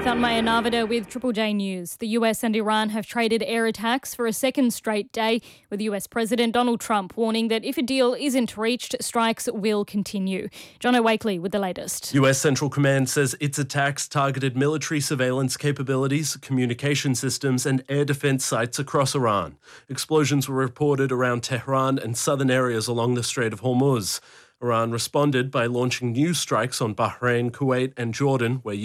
Tanmaya Narvada with Triple J News. The US and Iran have traded air attacks for a second straight day, with US President Donald Trump warning that if a deal isn't reached, strikes will continue. John O'Wakely with the latest. US Central Command says its attacks targeted military surveillance capabilities, communication systems and air defense sites across Iran. Explosions were reported around Tehran and southern areas along the Strait of Hormuz. Iran responded by launching new strikes on Bahrain, Kuwait and Jordan, where